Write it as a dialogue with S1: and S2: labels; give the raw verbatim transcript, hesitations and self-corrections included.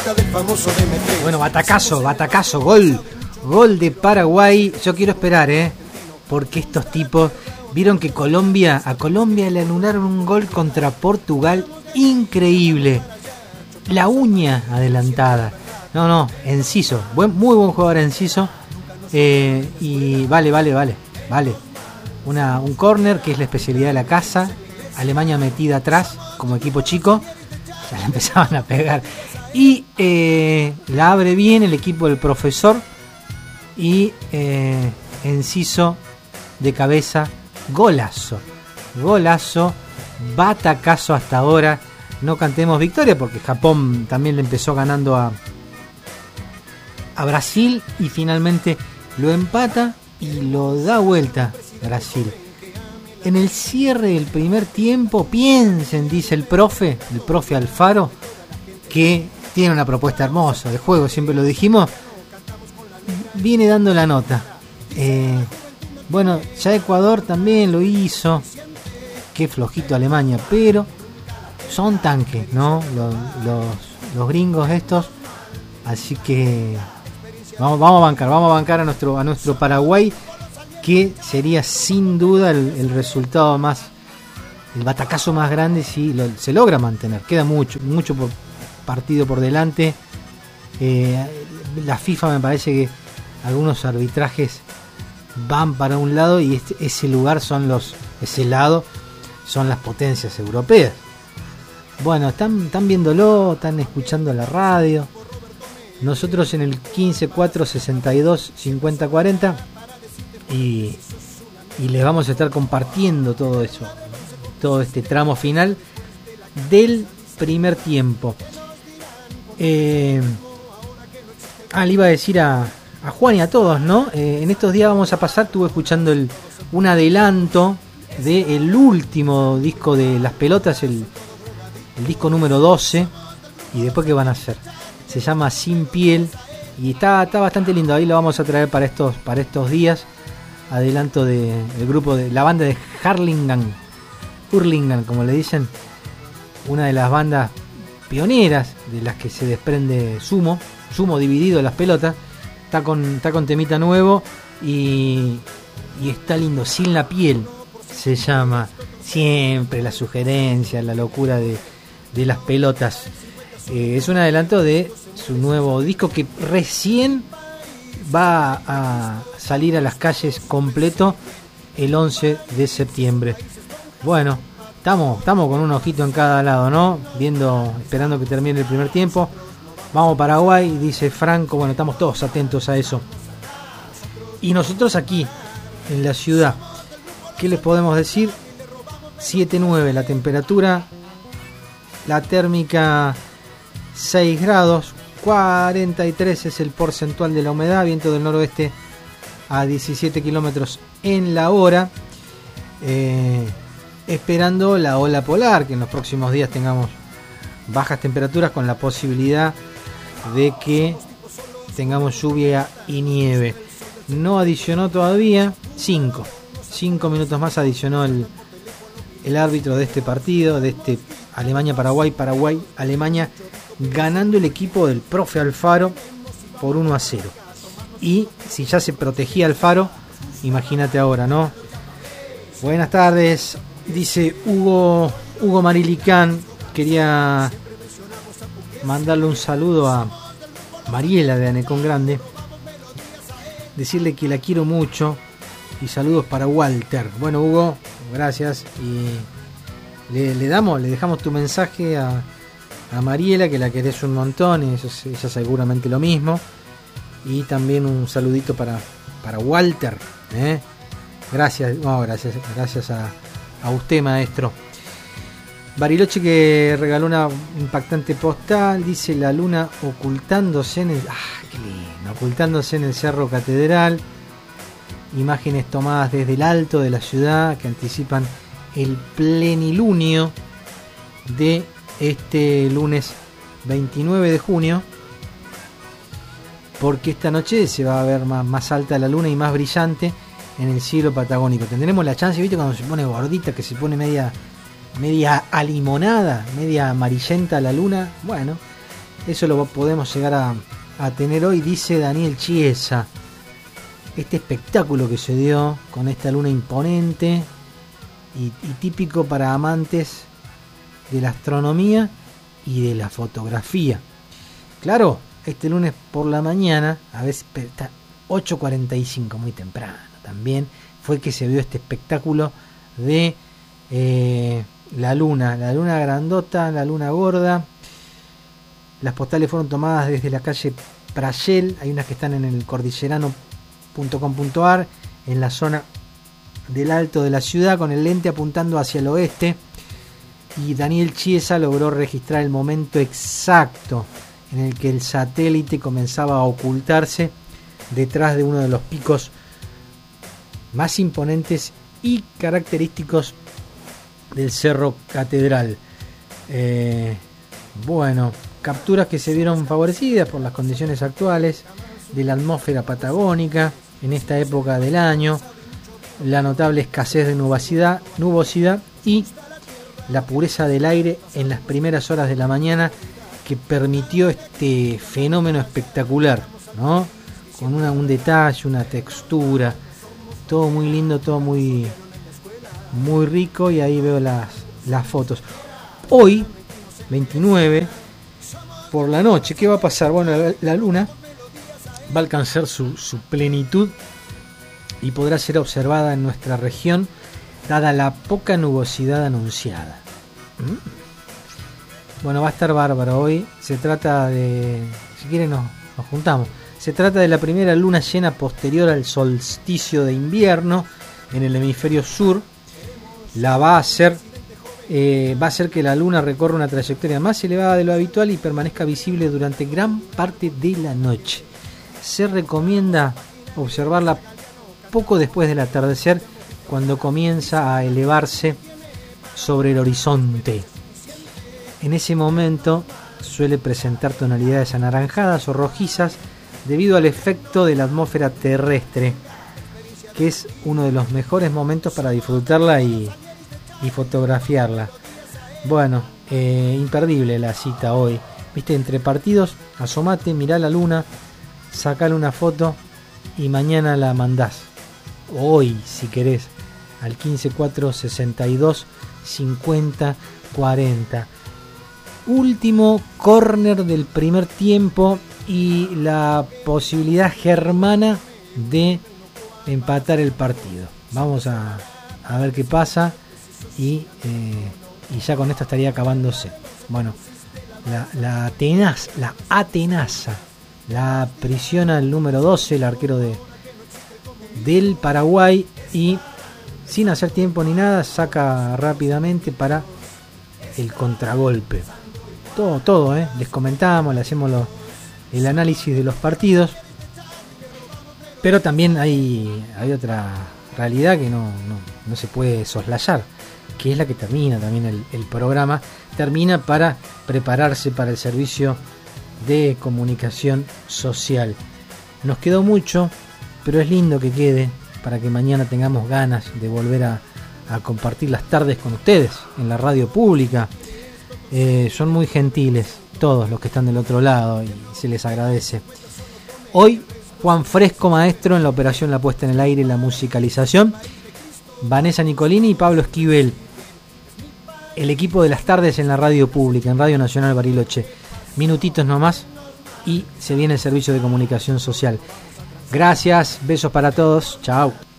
S1: Bueno, batacazo, batacazo, gol, gol de Paraguay. Yo quiero esperar, ¿eh? Porque estos tipos, vieron que Colombia, a Colombia le anularon un gol contra Portugal increíble. La uña adelantada. No, no, Enciso, buen, muy buen jugador Enciso. Eh, y vale, vale, vale, vale. Una, un córner que es la especialidad de la casa. Alemania metida atrás como equipo chico. Ya la empezaban a pegar. Y eh, la abre bien el equipo del profesor. Y eh, Enciso de cabeza. Golazo. Golazo. Batacazo hasta ahora. No cantemos victoria porque Japón también le empezó ganando a, a Brasil. Y finalmente lo empata y lo da vuelta Brasil. En el cierre del primer tiempo, piensen, dice el profe, el profe Alfaro, que tiene una propuesta hermosa de juego, siempre lo dijimos, viene dando la nota. Eh, bueno, ya Ecuador también lo hizo, qué flojito Alemania, pero son tanques, ¿no? Los, los, los gringos estos, así que vamos, vamos a bancar, vamos a bancar a nuestro, a nuestro Paraguay, que sería sin duda el, el resultado más, el batacazo más grande si lo, se logra mantener. Queda mucho, mucho por, partido por delante. Eh, la FIFA me parece que algunos arbitrajes van para un lado y este, ese lugar son los, ese lado son las potencias europeas. Bueno, están, están viéndolo, están escuchando la radio. Nosotros en el quince cuatro sesenta y dos cincuenta cuarenta. Y, y les vamos a estar compartiendo todo eso, todo este tramo final del primer tiempo. Eh, ah, le iba a decir a, a Juan y a todos, ¿no? Eh, en estos días vamos a pasar, estuve escuchando el, un adelanto del último disco de Las Pelotas, el, el disco número doce, y después ¿qué van a hacer? Se llama Sin Piel y está, está bastante lindo, ahí lo vamos a traer para estos, para estos días. Adelanto del de grupo de la banda de Hurlingham, Hurlingham como le dicen, una de las bandas pioneras de las que se desprende Sumo, Sumo dividido Las Pelotas, está con, está con temita nuevo y, y está lindo, Sin la Piel se llama, siempre la sugerencia, la locura de, de Las Pelotas. Eh, es un adelanto de su nuevo disco que recién va a salir a las calles completo el once de septiembre. Bueno, estamos, estamos con un ojito en cada lado, ¿no? Viendo, esperando que termine el primer tiempo. Vamos a Paraguay, dice Franco. Bueno, estamos todos atentos a eso. Y nosotros aquí, en la ciudad, ¿qué les podemos decir? siete nueve la temperatura, la térmica seis grados, cuarenta y tres es el porcentual de la humedad, viento del noroeste a diecisiete kilómetros en la hora, eh, esperando la ola polar, que en los próximos días tengamos bajas temperaturas con la posibilidad de que tengamos lluvia y nieve. No adicionó todavía, cinco minutos más adicionó el, el árbitro de este partido, de este Alemania-Paraguay, Paraguay-Alemania, ganando el equipo del profe Alfaro por uno a cero. Y si ya se protegía Alfaro, imagínate ahora, ¿no? Buenas tardes, dice Hugo Hugo Marilicán. Quería mandarle un saludo a Mariela de Anecón Grande, decirle que la quiero mucho y saludos para Walter. Bueno, Hugo, gracias, y le, le damos, le dejamos tu mensaje a a Mariela, que la querés un montón, y ella seguramente lo mismo, y también un saludito para, para Walter, ¿eh? gracias, no, gracias, gracias a, a usted, maestro. Bariloche, que regaló una impactante postal, dice la luna ocultándose en el, ah, qué lindo, ocultándose en el Cerro Catedral, imágenes tomadas desde el alto de la ciudad que anticipan el plenilunio de este lunes veintinueve de junio, porque esta noche se va a ver más, más alta la luna y más brillante en el cielo patagónico. Tendremos la chance, ¿viste? Cuando se pone gordita, que se pone media media alimonada, media amarillenta la luna. Bueno, Eso lo podemos llegar a, a tener hoy, dice Daniel Chiesa. Este espectáculo que se dio con esta luna imponente y, y típico para amantes de la astronomía y de la fotografía. Claro, este lunes por la mañana, a veces está ocho cuarenta y cinco, muy temprano también, fue que se vio este espectáculo de eh, la luna, la luna grandota, la luna gorda. Las postales fueron tomadas desde la calle Prayel, hay unas que están en el cordillerano punto com punto a r, en la zona del alto de la ciudad, con el lente apuntando hacia el oeste, y Daniel Chiesa logró registrar el momento exacto en el que el satélite comenzaba a ocultarse detrás de uno de los picos más imponentes y característicos del Cerro Catedral. Eh, bueno, capturas que se vieron favorecidas por las condiciones actuales de la atmósfera patagónica en esta época del año, la notable escasez de nubosidad, nubosidad y la pureza del aire en las primeras horas de la mañana, que permitió este fenómeno espectacular, ¿no? Con una, un detalle, una textura, todo muy lindo, todo muy, muy rico, y ahí veo las, las fotos. Hoy, veintinueve, por la noche, ¿qué va a pasar? Bueno, la, la luna va a alcanzar su, su plenitud y podrá ser observada en nuestra región, dada la poca nubosidad anunciada. ¿Mm? Bueno, va a estar bárbaro hoy. Se trata de... Si quieren nos, nos juntamos. Se trata de la primera luna llena posterior al solsticio de invierno en el hemisferio sur. La va a hacer... Eh, va a hacer que la luna recorra una trayectoria más elevada de lo habitual y permanezca visible durante gran parte de la noche. Se recomienda observarla poco después del atardecer, cuando comienza a elevarse sobre el horizonte. En ese momento suele presentar tonalidades anaranjadas o rojizas debido al efecto de la atmósfera terrestre, que es uno de los mejores momentos para disfrutarla y, y fotografiarla. Bueno, eh, imperdible la cita hoy. Viste, entre partidos, asomate, mirá la luna, sacale una foto y mañana la mandás. Hoy, si querés, al quince cuatro sesenta y dos cincuenta cuarenta. Último córner del primer tiempo y la posibilidad germana de empatar el partido. Vamos a, a ver qué pasa y, eh, y ya con esto estaría acabándose. Bueno, la, la Atenas, la Atenaza, la aprisiona el número doce, el arquero de del Paraguay, y sin hacer tiempo ni nada saca rápidamente para el contragolpe. Todo, todo, ¿eh? Les comentamos, le hacemos lo, el análisis de los partidos, pero también hay, hay otra realidad que no, no, no se puede soslayar, que es la que termina también el, el programa, termina para prepararse para el servicio de comunicación social. Nos quedó mucho, pero es lindo que quede para que mañana tengamos ganas de volver a, a compartir las tardes con ustedes en la radio pública. Eh, son muy gentiles todos los que están del otro lado y se les agradece. Hoy Juan Fresco, maestro en la operación, la puesta en el aire y la musicalización, Vanessa Nicolini y Pablo Esquivel, el equipo de las tardes en la radio pública, en Radio Nacional Bariloche. Minutitos nomás y se viene el servicio de comunicación social. Gracias, besos para todos, chao.